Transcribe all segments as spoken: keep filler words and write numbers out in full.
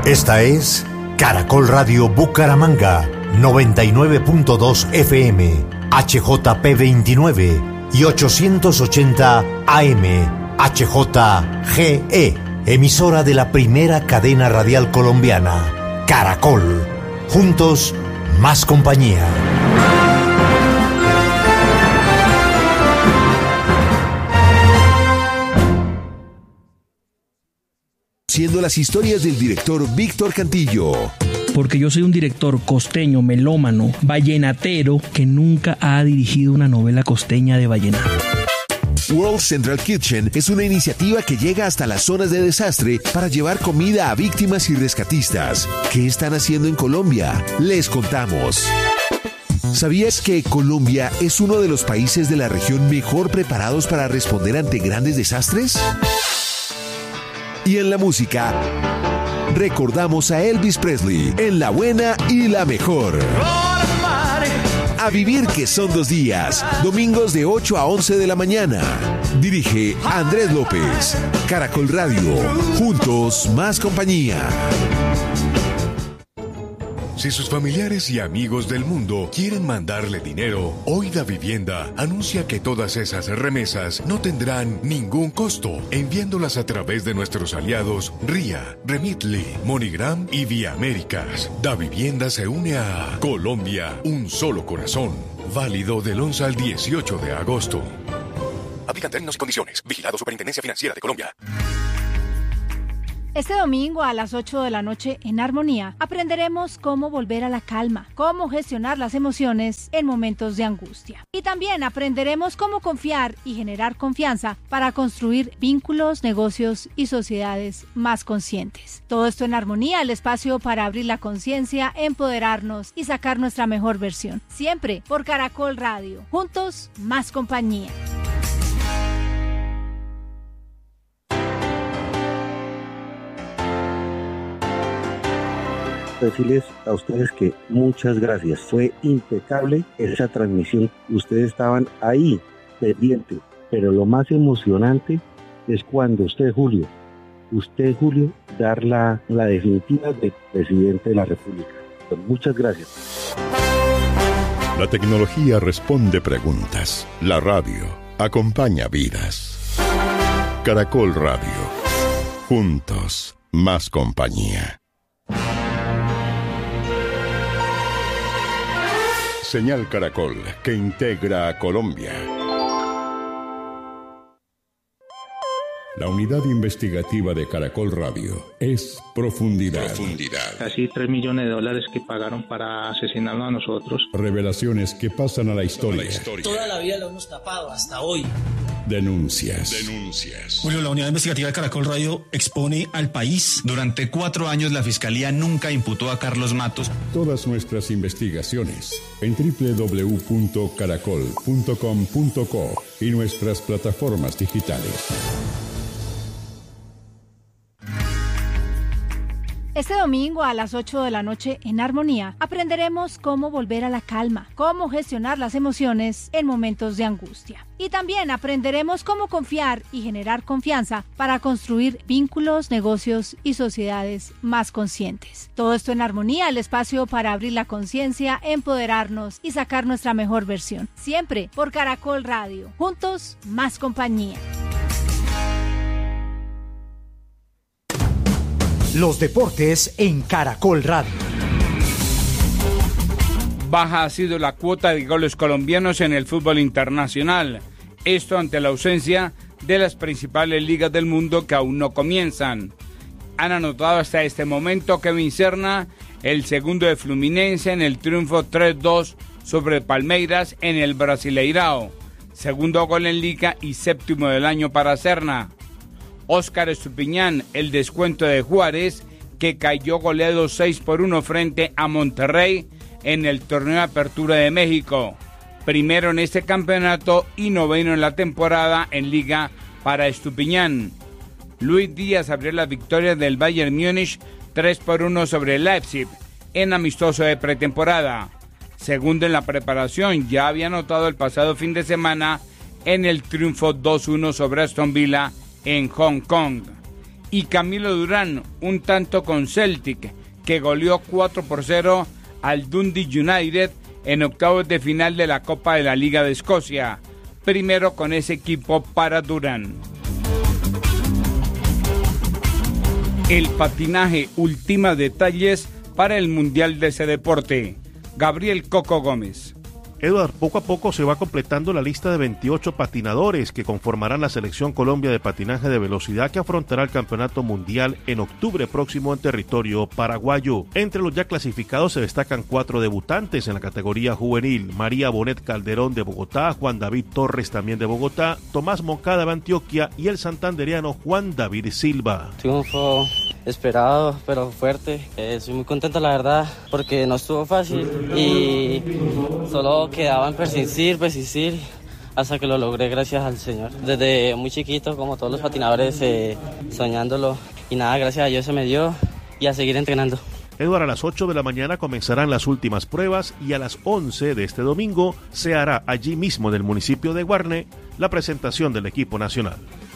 Esta es Caracol Radio Bucaramanga, noventa y nueve punto dos F M, H J P veintinueve y ochocientos ochenta A M, H J G E, emisora de la primera cadena radial colombiana, Caracol. Juntos, más compañía. Siendo las historias del director Víctor Cantillo. Porque yo soy un director costeño, melómano, vallenatero, que nunca ha dirigido una novela costeña de vallenato. World Central Kitchen es una iniciativa que llega hasta las zonas de desastre para llevar comida a víctimas y rescatistas. ¿Qué están haciendo en Colombia? Les contamos. ¿Sabías que Colombia es uno de los países de la región mejor preparados para responder ante grandes desastres? Y en la música, recordamos a Elvis Presley en La Buena y la Mejor. A vivir que son dos días, domingos de ocho a once de la mañana. Dirige Andrés López. Caracol Radio, juntos más compañía. Si sus familiares y amigos del mundo quieren mandarle dinero, Hoy Da Vivienda anuncia que todas esas remesas no tendrán ningún costo, enviándolas a través de nuestros aliados RIA, Remitly, MoneyGram y Vía Américas. Da Vivienda se une a Colombia, un solo corazón. Válido del once al dieciocho de agosto. Aplican términos y condiciones. Vigilado Superintendencia Financiera de Colombia. Este domingo a las ocho de la noche en Armonía aprenderemos cómo volver a la calma, cómo gestionar las emociones en momentos de angustia. Y también aprenderemos cómo confiar y generar confianza para construir vínculos, negocios y sociedades más conscientes. Todo esto en Armonía, el espacio para abrir la conciencia, empoderarnos y sacar nuestra mejor versión. Siempre por Caracol Radio. Juntos, más compañía. Decirles a ustedes que muchas gracias, fue impecable esa transmisión, ustedes estaban ahí pendientes, pero lo más emocionante es cuando usted, Julio, usted, Julio, dar la, la definitiva de presidente de la República. Pues muchas gracias. La tecnología responde preguntas, la radio acompaña vidas. Caracol Radio, juntos, más compañía. Señal Caracol, que integra a Colombia. La unidad investigativa de Caracol Radio es Profundidad. Profundidad. Casi tres millones de dólares que pagaron para asesinarnos a nosotros. Revelaciones que pasan a la historia. la historia. Toda la vida lo hemos tapado hasta hoy. Denuncias. Denuncias. Julio, la unidad investigativa de Caracol Radio expone al país. Durante cuatro años la Fiscalía nunca imputó a Carlos Matos. Todas nuestras investigaciones en doble u doble u doble u punto caracol punto com punto co y nuestras plataformas digitales. Este domingo a las ocho de la noche en Armonía aprenderemos cómo volver a la calma, cómo gestionar las emociones en momentos de angustia. Y también aprenderemos cómo confiar y generar confianza para construir vínculos, negocios y sociedades más conscientes. Todo esto en Armonía, el espacio para abrir la conciencia, empoderarnos y sacar nuestra mejor versión. Siempre por Caracol Radio. Juntos, más compañía. Los deportes en Caracol Radio. Baja ha sido la cuota de goles colombianos en el fútbol internacional. Esto ante la ausencia de las principales ligas del mundo que aún no comienzan. Han anotado hasta este momento Kevin Serna, el segundo de Fluminense, en el triunfo tres dos sobre Palmeiras en el Brasileirao. Segundo gol en Liga y séptimo del año para Serna. Óscar Estupiñán, el descuento de Juárez, que cayó goleado seis por uno frente a Monterrey en el torneo de Apertura de México. Primero en este campeonato y noveno en la temporada en Liga para Estupiñán. Luis Díaz abrió las victorias del Bayern Múnich tres por uno sobre el Leipzig en amistoso de pretemporada. Segundo en la preparación, ya había anotado el pasado fin de semana en el triunfo dos uno sobre Aston Villa en Hong Kong. Y Camilo Durán, un tanto con Celtic, que goleó cuatro por cero al Dundee United en octavos de final de la Copa de la Liga de Escocia. Primero con ese equipo para Durán. El patinaje ultima detalles para el Mundial de ese deporte. Gabriel Coco Gómez. Eduard, poco a poco se va completando la lista de veintiocho patinadores que conformarán la Selección Colombia de patinaje de velocidad que afrontará el Campeonato Mundial en octubre próximo en territorio paraguayo. Entre los ya clasificados se destacan cuatro debutantes en la categoría juvenil: María Bonet Calderón de Bogotá, Juan David Torres también de Bogotá, Tomás Moncada de Antioquia y el santandereano Juan David Silva. Triunfo esperado, pero fuerte. Eh, estoy muy contento, la verdad, porque no estuvo fácil y solo quedaba en persistir, persistir, hasta que lo logré gracias al Señor. Desde muy chiquito, como todos los patinadores, eh, soñándolo, y nada, gracias a Dios se me dio, y a seguir entrenando. Eduardo, a las ocho de la mañana comenzarán las últimas pruebas y a las once de este domingo se hará allí mismo en el municipio de Guarne la presentación del equipo nacional.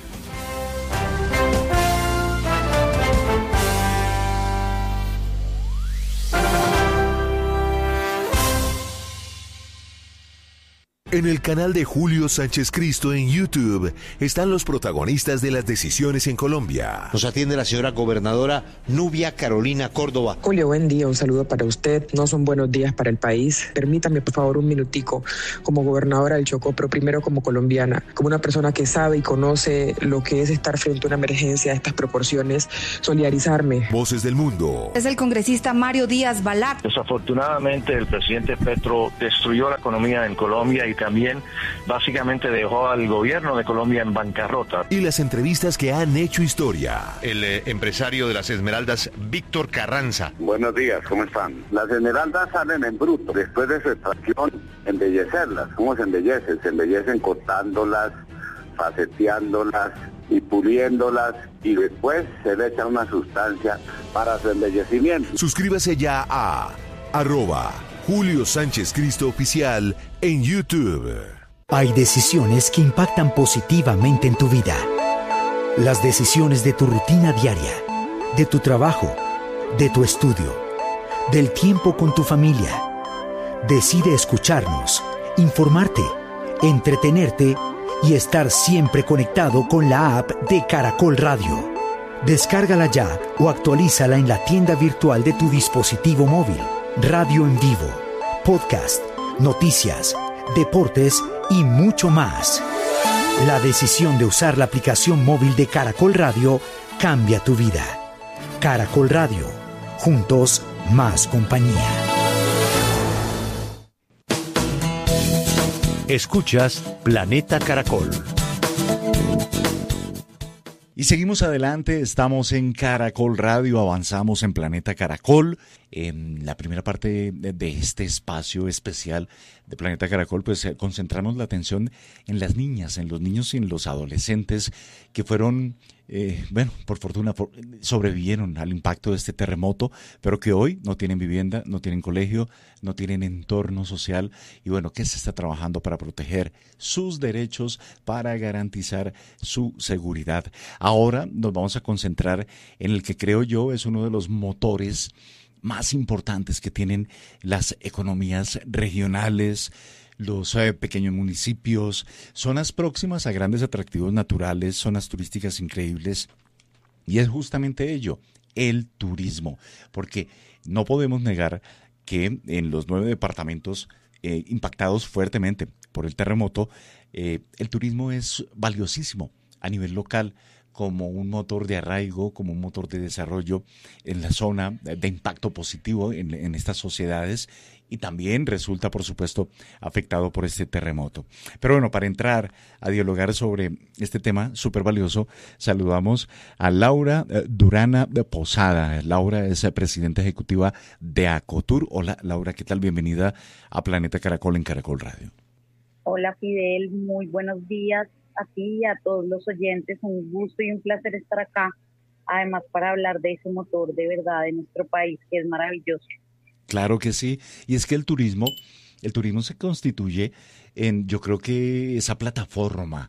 En el canal de Julio Sánchez Cristo en YouTube están los protagonistas de las decisiones en Colombia. Nos atiende la señora gobernadora Nubia Carolina Córdoba. Julio, buen día, un saludo para usted. No son buenos días para el país. Permítame, por favor, un minutico como gobernadora del Chocó, pero primero como colombiana, como una persona que sabe y conoce lo que es estar frente a una emergencia de estas proporciones, solidarizarme. Voces del mundo. Es el congresista Mario Díaz Balart. Desafortunadamente, el presidente Petro destruyó la economía en Colombia y también básicamente dejó al gobierno de Colombia en bancarrota. Y las entrevistas que han hecho historia. El eh, empresario de las Esmeraldas, Víctor Carranza. Buenos días, ¿cómo están? Las Esmeraldas salen en bruto. Después de su extracción, embellecerlas. ¿Cómo se embellecen? Se embellecen cortándolas, faceteándolas y puliéndolas, y después se le echa una sustancia para su embellecimiento. Suscríbase ya a arroba Julio Sánchez Cristo Oficial en YouTube. Hay decisiones que impactan positivamente en tu vida. Las decisiones de tu rutina diaria, de tu trabajo, de tu estudio, del tiempo con tu familia. Decide escucharnos, informarte, entretenerte y estar siempre conectado con la app de Caracol Radio. Descárgala ya o actualízala en la tienda virtual de tu dispositivo móvil. Radio en vivo, podcast, noticias, deportes y mucho más. La decisión de usar la aplicación móvil de Caracol Radio cambia tu vida. Caracol Radio, juntos más compañía. Escuchas Planeta Caracol. Y seguimos adelante, estamos en Caracol Radio, avanzamos en Planeta Caracol. En la primera parte de, de este espacio especial de Planeta Caracol, pues concentramos la atención en las niñas, en los niños y en los adolescentes que fueron, eh, bueno, por fortuna por, sobrevivieron al impacto de este terremoto, pero que hoy no tienen vivienda, no tienen colegio, no tienen entorno social. Y bueno, ¿qué se está trabajando para proteger sus derechos, para garantizar su seguridad? Ahora nos vamos a concentrar en el que creo yo es uno de los motores más importantes que tienen las economías regionales, los eh, pequeños municipios, zonas próximas a grandes atractivos naturales, zonas turísticas increíbles. Y es justamente ello, el turismo, porque no podemos negar que en los nueve departamentos eh, impactados fuertemente por el terremoto, eh, el turismo es valiosísimo a nivel local, como un motor de arraigo, como un motor de desarrollo en la zona, de impacto positivo en, en estas sociedades, y también resulta, por supuesto, afectado por este terremoto. Pero bueno, para entrar a dialogar sobre este tema súper valioso, saludamos a Laura Durana Posada. Laura es presidenta ejecutiva de ACOTUR. Hola, Laura, ¿qué tal? Bienvenida a Planeta Caracol en Caracol Radio. Hola, Fidel, muy buenos días a ti y a todos los oyentes. Un gusto y un placer estar acá, además para hablar de ese motor de verdad de nuestro país, que es maravilloso. Claro que sí, y es que el turismo, el turismo se constituye en, yo creo que esa plataforma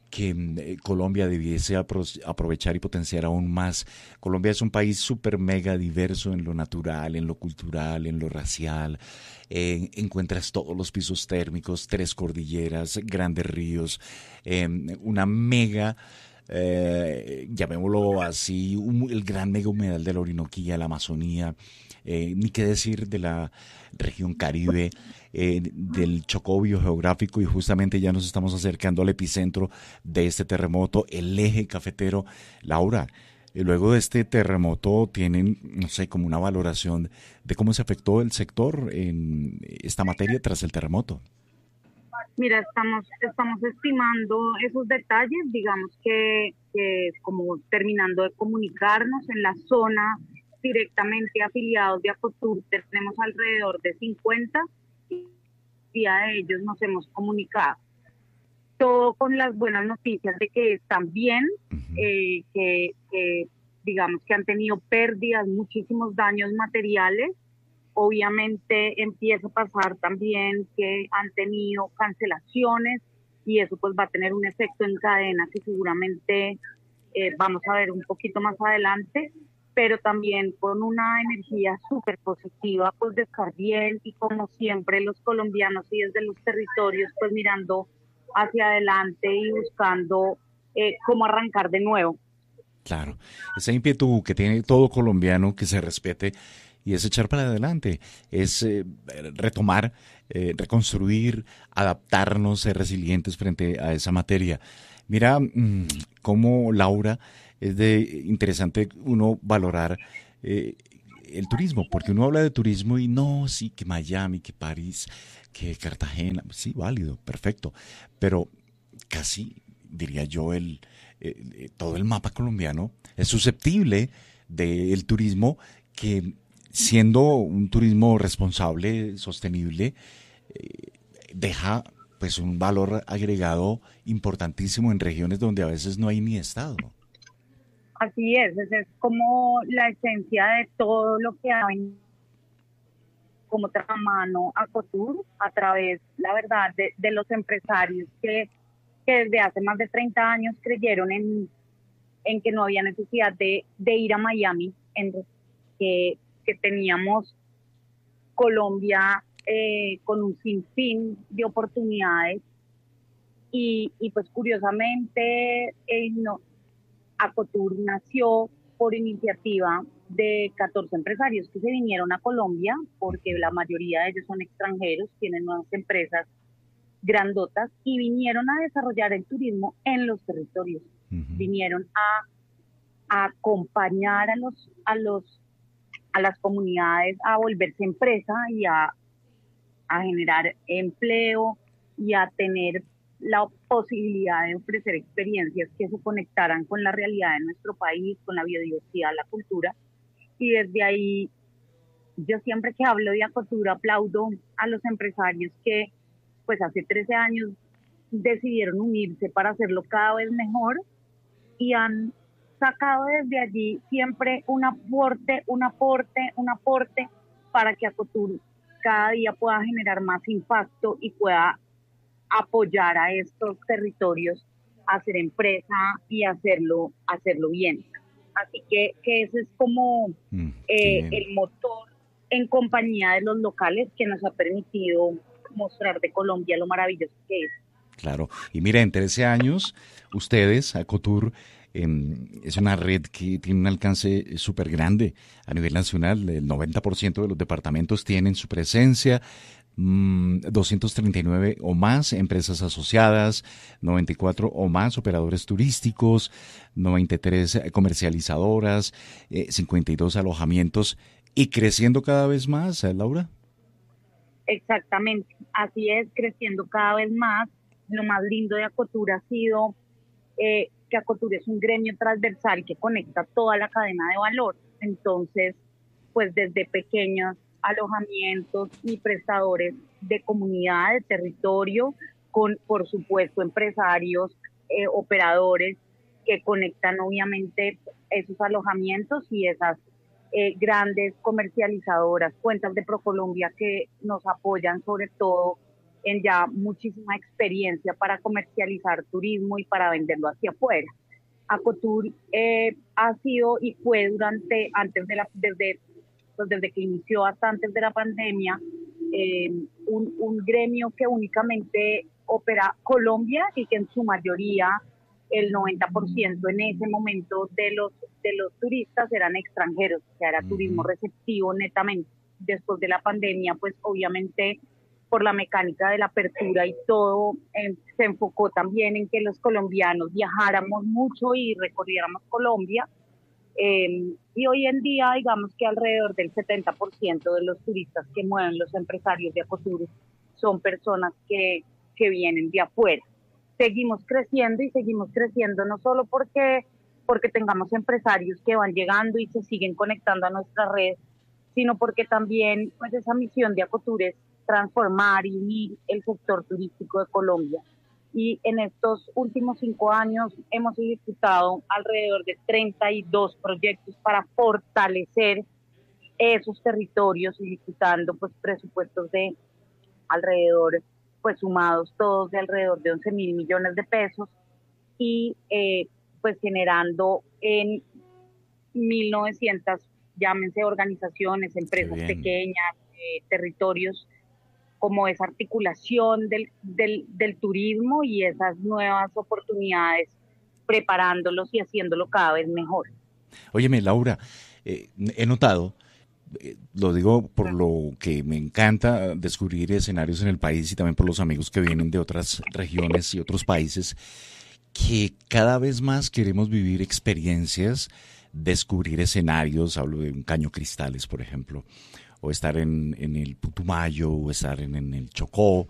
que eh, Colombia debiese apro- aprovechar y potenciar aún más? Colombia es un país súper mega diverso en lo natural, en lo cultural, en lo racial. Eh, encuentras todos los pisos térmicos, tres cordilleras, grandes ríos, eh, una mega... Eh, llamémoslo así, un, el gran mega humedal de la Orinoquía, la Amazonía, eh, ni qué decir de la región Caribe, eh, del Chocó biogeográfico, y justamente ya nos estamos acercando al epicentro de este terremoto, el eje cafetero. Laura, eh, luego de este terremoto tienen, no sé, como una valoración de cómo se afectó el sector en esta materia tras el terremoto. Mira, estamos estamos estimando esos detalles, digamos que, que como terminando de comunicarnos en la zona directamente afiliados de Acotur, tenemos alrededor de cincuenta y a ellos nos hemos comunicado. Todo con las buenas noticias de que están bien, eh, que, que digamos que han tenido pérdidas, muchísimos daños materiales. Obviamente empieza a pasar también que han tenido cancelaciones y eso pues va a tener un efecto en cadena que seguramente eh, vamos a ver un poquito más adelante, pero también con una energía súper positiva pues de estar bien, y como siempre los colombianos y desde los territorios pues mirando hacia adelante y buscando eh, cómo arrancar de nuevo. Claro, ese ímpetu que tiene todo colombiano que se respete y es echar para adelante, es eh, retomar, eh, reconstruir, adaptarnos, ser resilientes frente a esa materia. Mira mmm, cómo, Laura, es de interesante uno valorar eh, el turismo, porque uno habla de turismo y no, sí, que Miami, que París, que Cartagena, sí, válido, perfecto, pero casi, diría yo, el eh, todo el mapa colombiano es susceptible del turismo que, siendo un turismo responsable, sostenible, eh, deja pues un valor agregado importantísimo en regiones donde a veces no hay ni estado. Así es, esa es como la esencia de todo lo que hay como mano a Acotur, a través, la verdad, de, de los empresarios que, que desde hace más de treinta años creyeron en, en que no había necesidad de, de ir a Miami, en que que teníamos Colombia eh, con un sinfín de oportunidades y, y pues curiosamente eh, no, Acotur nació por iniciativa de catorce empresarios que se vinieron a Colombia, porque la mayoría de ellos son extranjeros, tienen nuevas empresas grandotas y vinieron a desarrollar el turismo en los territorios. Uh-huh. Vinieron a, a acompañar a los a los a las comunidades a volverse empresa y a, a generar empleo y a tener la posibilidad de ofrecer experiencias que se conectaran con la realidad de nuestro país, con la biodiversidad, la cultura. Y desde ahí, yo siempre que hablo de Acotur aplaudo a los empresarios que pues hace trece años decidieron unirse para hacerlo cada vez mejor y han sacado desde allí siempre un aporte, un aporte, un aporte para que Acotur cada día pueda generar más impacto y pueda apoyar a estos territorios a hacer empresa y hacerlo, hacerlo bien. Así que, que ese es como mm, eh, el motor en compañía de los locales que nos ha permitido mostrar de Colombia lo maravilloso que es. Claro, y mira, en trece años, ustedes, Acotur, Eh, es una red que tiene un alcance súper grande a nivel nacional. El noventa por ciento de los departamentos tienen su presencia, mmm, doscientas treinta y nueve o más empresas asociadas, noventa y cuatro o más operadores turísticos, noventa y tres comercializadoras, eh, cincuenta y dos alojamientos y creciendo cada vez más, ¿eh, Laura? Exactamente, así es, creciendo cada vez más. Lo más lindo de Acotur ha sido eh, que Acotur es un gremio transversal que conecta toda la cadena de valor. Entonces, pues desde pequeños alojamientos y prestadores de comunidad, de territorio, con por supuesto empresarios, eh, operadores que conectan obviamente esos alojamientos y esas eh, grandes comercializadoras, cuentas de ProColombia que nos apoyan sobre todo en ya muchísima experiencia para comercializar turismo y para venderlo hacia afuera. Acotur eh, ha sido y fue durante, antes de la, desde, pues desde que inició hasta antes de la pandemia, eh, un, un gremio que únicamente opera Colombia y que en su mayoría, el noventa por ciento en ese momento de los, de los turistas eran extranjeros, o sea, era turismo receptivo netamente. Después de la pandemia, pues obviamente por la mecánica de la apertura y todo, eh, se enfocó también en que los colombianos viajáramos mucho y recorriéramos Colombia. Eh, y hoy en día, digamos que alrededor del setenta por ciento de los turistas que mueven los empresarios de Acotur son personas que, que vienen de afuera. Seguimos creciendo y seguimos creciendo no solo porque, porque tengamos empresarios que van llegando y se siguen conectando a nuestra red, sino porque también pues, esa misión de Acotur es transformar y unir el sector turístico de Colombia. Y en estos últimos cinco años hemos ejecutado alrededor de treinta y dos proyectos para fortalecer esos territorios, ejecutando pues presupuestos de alrededor, pues sumados todos de alrededor de once mil millones de pesos y eh, pues generando en mil novecientas, llámense organizaciones, empresas pequeñas, eh, territorios, como esa articulación del, del, del turismo y esas nuevas oportunidades, preparándolos y haciéndolo cada vez mejor. Óyeme, Laura, eh, he notado, eh, lo digo por lo que me encanta descubrir escenarios en el país y también por los amigos que vienen de otras regiones y otros países, que cada vez más queremos vivir experiencias, descubrir escenarios, hablo de un Caño Cristales, por ejemplo, o estar en, en el Putumayo, o estar en, en el Chocó,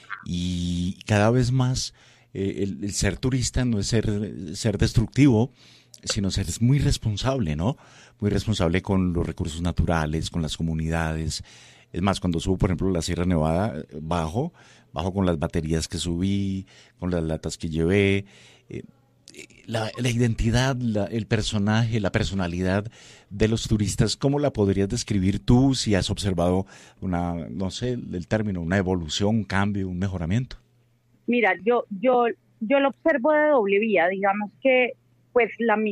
y cada vez más eh, el, el ser turista no es ser, ser destructivo, sino ser muy responsable, ¿no? Muy responsable con los recursos naturales, con las comunidades. Es más, cuando subo, por ejemplo, la Sierra Nevada, bajo, bajo con las baterías que subí, con las latas que llevé, eh, La, la identidad, la, el personaje, la personalidad de los turistas, ¿cómo la podrías describir tú si has observado una, no sé, el término, una evolución, un cambio, un mejoramiento? Mira, yo, yo, yo lo observo de doble vía, digamos que pues la